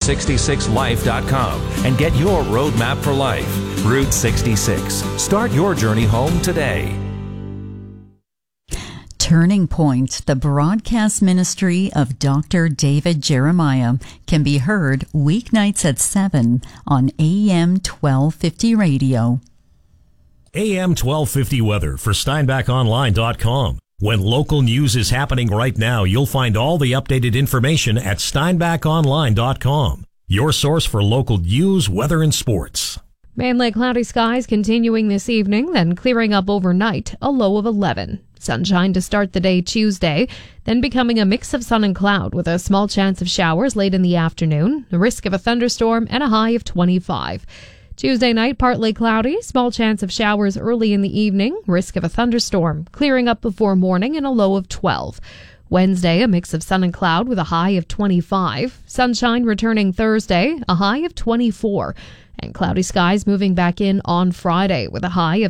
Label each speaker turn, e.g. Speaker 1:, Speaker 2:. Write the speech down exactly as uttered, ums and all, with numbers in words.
Speaker 1: sixty-six life dot com and get your roadmap for life. Route sixty-six. Start your journey home today.
Speaker 2: Turning Point, the broadcast ministry of Doctor David Jeremiah, can be heard weeknights at seven on A M twelve fifty radio.
Speaker 3: A M twelve fifty weather for Steinbach Online dot com. When local news is happening right now, you'll find all the updated information at Steinbach Online dot com. Your source for local news, weather, and sports.
Speaker 4: Mainly cloudy skies continuing this evening, then clearing up overnight, a low of eleven. Sunshine to start the day Tuesday, then becoming a mix of sun and cloud with a small chance of showers late in the afternoon, a risk of a thunderstorm, and a high of twenty-five. Tuesday night, partly cloudy, small chance of showers early in the evening, risk of a thunderstorm, clearing up before morning and a low of twelve. Wednesday, a mix of sun and cloud with a high of twenty-five. Sunshine returning Thursday, a high of twenty-four. And cloudy skies moving back in on Friday with a high of